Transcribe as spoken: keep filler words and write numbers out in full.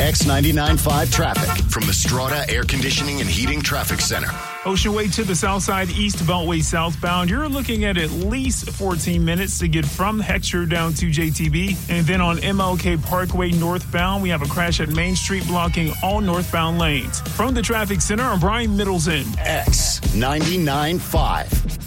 X ninety-nine point five traffic from the Strata Air Conditioning and Heating Traffic Center. Ocean Way to the south side, East Beltway southbound. You're looking at at least fourteen minutes to get from Heckscher down to J T B. And then on M L K Parkway northbound, we have a crash at Main Street blocking all northbound lanes. From the traffic center, I'm Brian Middleton. X ninety-nine point five.